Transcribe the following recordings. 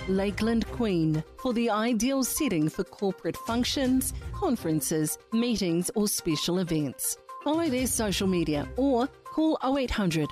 Lakeland Queen for the ideal setting for corporate functions, conferences, meetings or special events. Follow their social media or call 0800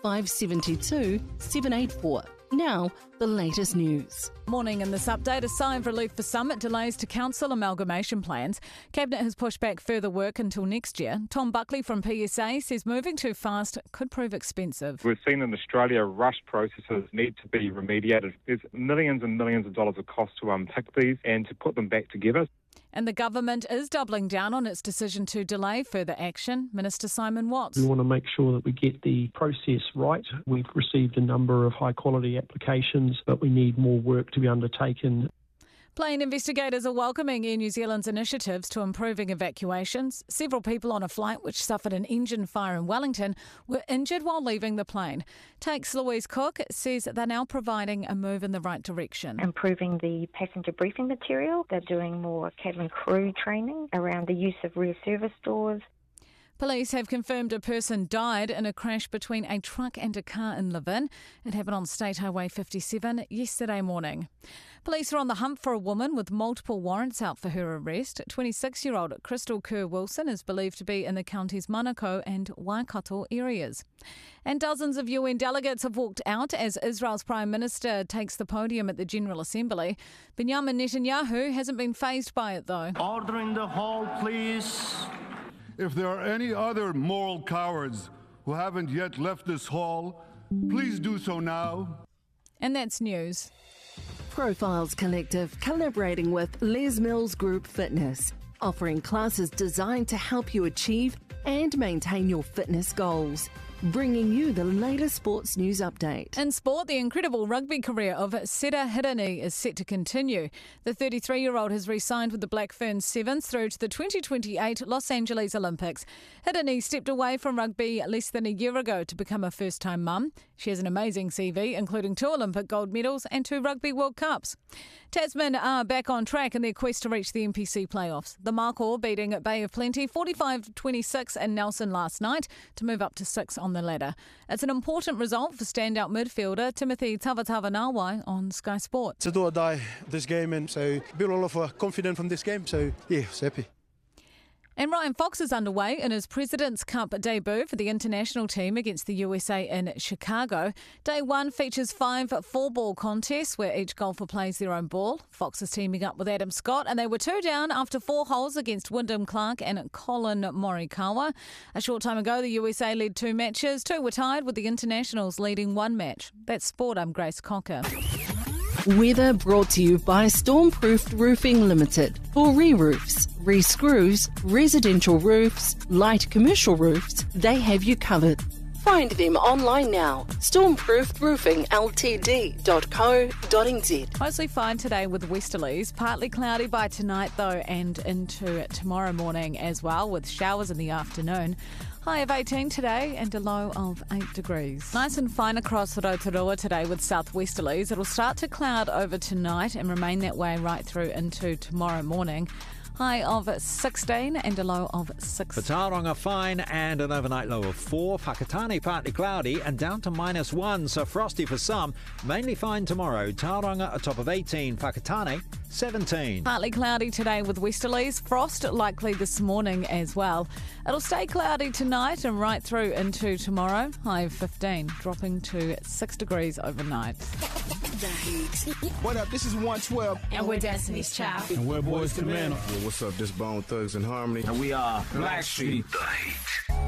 572 784. Now, the latest news. Morning in this update, a sigh of relief for some, delays to council amalgamation plans. Cabinet has pushed back further work until next year. Tom Buckley from PSA says moving too fast could prove expensive. We've seen in Australia rushed processes need to be remediated. There's millions and millions of dollars of cost to unpick these and to put them back together. And the government is doubling down on its decision to delay further action. Minister Simon Watts. We want to make sure that we get the process right. We've received a number of high-quality applications, but we need more work to be undertaken. Plane investigators are welcoming Air New Zealand's initiatives to improving evacuations. Several people on a flight which suffered an engine fire in Wellington were injured while leaving the plane. Takes Louise Cook says they're now providing a move in the right direction. Improving the passenger briefing material. They're doing more cabin crew training around the use of rear service doors. Police have confirmed a person died in a crash between a truck and a car in Levin. It happened on State Highway 57 yesterday morning. Police are on the hunt for a woman with multiple warrants out for her arrest. 26-year-old Crystal Kerr-Wilson is believed to be in the county's Manukau and Waikato areas. And dozens of UN delegates have walked out as Israel's Prime Minister takes the podium at the General Assembly. Benjamin Netanyahu hasn't been fazed by it, though. Order in the hall, please. If there are any other moral cowards who haven't yet left this hall, please do so now. And that's news. Profiles Collective collaborating with Les Mills Group Fitness, offering classes designed to help you achieve and maintain your fitness goals. Bringing you the latest sports news update. In sport, the incredible rugby career of Sera Hirani is set to continue. The 33-year-old has re-signed with the Black Ferns Sevens through to the 2028 Los Angeles Olympics. Hirani stepped away from rugby less than a year ago to become a first-time mum. She has an amazing CV, including 2 Olympic gold medals and 2 Rugby World Cups. Tasman are back on track in their quest to reach the NPC playoffs. The Markhor beating Bay of Plenty 45-26 in Nelson last night to move up to 6 on the ladder. It's an important result for standout midfielder Timothy Tavatavanawa on Sky Sport. It's a do or die this game, and so build a lot of confidence from this game, so yeah, I was happy. And Ryan Fox is underway in his President's Cup debut for the international team against the USA in Chicago. Day 1 features 5 4-ball contests where each golfer plays their own ball. Fox is teaming up with Adam Scott, and they were 2 down after 4 holes against Wyndham Clark and Colin Morikawa. A short time ago, the USA led 2 matches. 2 were tied, with the internationals leading 1 match. That's sport. I'm Grace Cocker. Weather brought to you by Stormproofed Roofing Limited. For re-roofs, re-screws, residential roofs, light commercial roofs, they have you covered. Find them online now. stormproofedroofingltd.co.nz. Mostly fine today with westerlies. Partly cloudy by tonight though, and into tomorrow morning as well, with showers in the afternoon. High of 18 today and a low of 8 degrees. Nice and fine across Rotorua today with southwesterlies. It'll start to cloud over tonight and remain that way right through into tomorrow morning. High of 16 and a low of 6. For Tauranga, fine and an overnight low of 4. Whakatane, partly cloudy and down to -1, so frosty for some. Mainly fine tomorrow. Tauranga, a top of 18. Whakatane, 17. Partly cloudy today with westerlies. Frost likely this morning as well. It'll stay cloudy tonight and right through into tomorrow. High of 15, dropping to 6 degrees overnight. What up? This is 112. And we're Destiny's Child. And we're Boys to Men. What's up? This Bone Thugs and Harmony. And we are Blackstreet. The Heat.